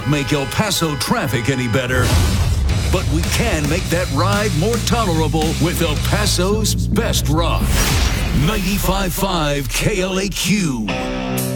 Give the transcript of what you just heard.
can't make El Paso traffic any better, but we can make that ride more tolerable with El Paso's best rock. 95.5 KLAQ.